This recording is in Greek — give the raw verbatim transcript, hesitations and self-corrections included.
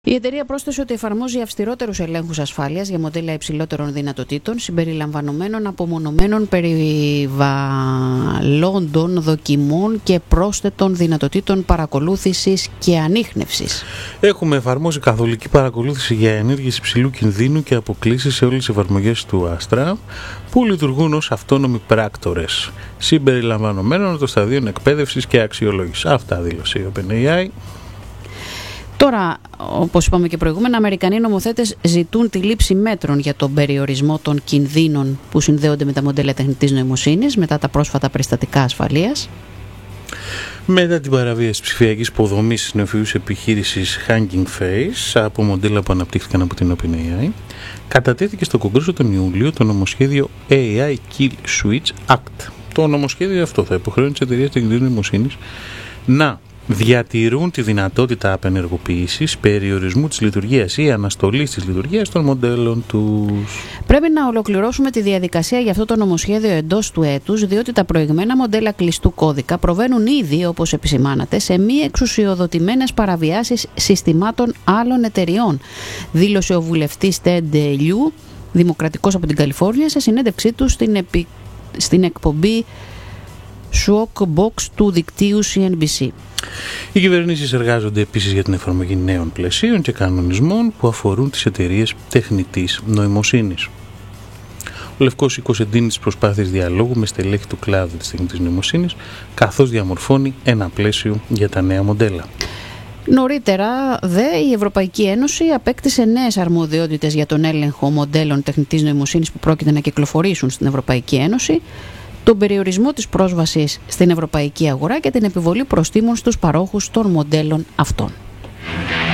Η εταιρεία πρόσθεσε ότι εφαρμόζει αυστηρότερους ελέγχους ασφάλειας για μοντέλα υψηλότερων δυνατοτήτων, συμπεριλαμβανομένων απομονωμένων περιβαλλόντων δοκιμών και πρόσθετων δυνατοτήτων παρακολούθησης και ανίχνευσης. Έχουμε εφαρμόσει καθολική παρακολούθηση για ενέργειες υψηλού κινδύνου και αποκλήσεις σε όλες τις εφαρμογές του Astra που λειτουργούν ως αυτόνομοι πράκτορες, συμπεριλαμβανομένων των σταδίων εκπαίδευσης και αξιολόγησης. Αυτά δήλωσε η OpenAI. Τώρα, όπως είπαμε και προηγούμενα, Αμερικανοί νομοθέτες ζητούν τη λήψη μέτρων για τον περιορισμό των κινδύνων που συνδέονται με τα μοντέλα τεχνητής νοημοσύνης μετά τα πρόσφατα περιστατικά ασφαλείας. Μετά την παραβίαση ψηφιακής υποδομής της νεοφυούς επιχείρησης Hugging Face από μοντέλα που αναπτύχθηκαν από την OpenAI, κατατέθηκε στο Κογκρέσο τον Ιούλιο το νομοσχέδιο έι άι Kill Switch Act. Το νομοσχέδιο αυτό θα υποχρεώνει τις εταιρείες τεχνητής νοημοσύνης να διατηρούν τη δυνατότητα απενεργοποίησης, περιορισμού της λειτουργίας ή αναστολής της λειτουργίας των μοντέλων τους. Πρέπει να ολοκληρώσουμε τη διαδικασία για αυτό το νομοσχέδιο εντός του έτους, διότι τα προηγμένα μοντέλα κλειστού κώδικα προβαίνουν ήδη, όπως επισημάνατε, σε μη εξουσιοδοτημένες παραβιάσεις συστημάτων άλλων εταιριών, δήλωσε ο βουλευτής Ted Lieu, δημοκρατικός από την Καλιφόρνια, σε συνέντευξή του στην, επι... στην εκπομπή Shockbox του δικτύου σι εν μπι σι. Οι κυβερνήσεις εργάζονται επίσης για την εφαρμογή νέων πλαισίων και κανονισμών που αφορούν τις εταιρείες τεχνητής νοημοσύνης. Ο Λευκός Οίκος εντείνει τις προσπάθειες διαλόγου με στελέχη του κλάδου της τεχνητής νοημοσύνης, καθώς διαμορφώνει ένα πλαίσιο για τα νέα μοντέλα. Νωρίτερα, δε, η Ευρωπαϊκή Ένωση απέκτησε νέες αρμοδιότητες για τον έλεγχο μοντέλων τεχνητής νοημοσύνης που πρόκειται να κυκλοφορήσουν στην Ευρωπαϊκή Ένωση, τον περιορισμό της πρόσβασης στην ευρωπαϊκή αγορά και την επιβολή προστίμων στους παρόχους των μοντέλων αυτών.